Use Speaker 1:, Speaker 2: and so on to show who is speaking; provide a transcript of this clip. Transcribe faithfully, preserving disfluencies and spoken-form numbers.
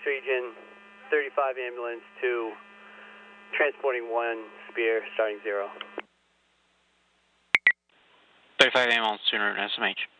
Speaker 1: region, thirty-five ambulance to transporting one Spear, starting zero.
Speaker 2: thirty-five ambulance to S M H.